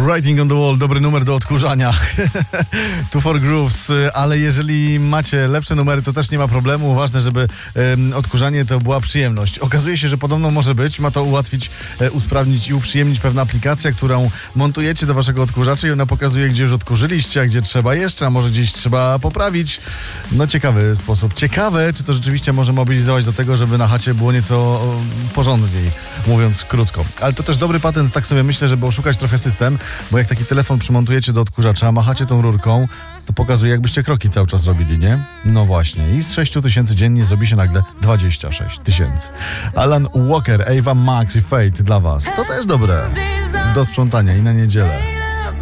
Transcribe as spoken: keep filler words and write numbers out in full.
Writing on the wall, dobry numer do odkurzania. Two for Grooves, ale jeżeli macie lepsze numery, to też nie ma problemu. Ważne, żeby um, odkurzanie to była przyjemność. Okazuje się, że podobno może być, ma to ułatwić, e, usprawnić i uprzyjemnić pewna aplikacja, którą montujecie do waszego odkurzacza i ona pokazuje, gdzie już odkurzyliście, a gdzie trzeba jeszcze, a może gdzieś trzeba poprawić. No ciekawy sposób. Ciekawe, czy to rzeczywiście może mobilizować do tego, żeby na chacie było nieco o, porządniej, mówiąc krótko. Ale to też dobry patent, tak sobie myślę, żeby oszukać trochę system, bo jak taki telefon przymontujecie do odkurzacza, machacie tą rurką, to pokazuje, jakbyście kroki cały czas robili, nie? No właśnie. I z sześć tysięcy dziennie zrobi się nagle dwadzieścia sześć tysięcy. Alan Walker, Ava Max i Fate dla was. To też dobre. Do sprzątania i na niedzielę.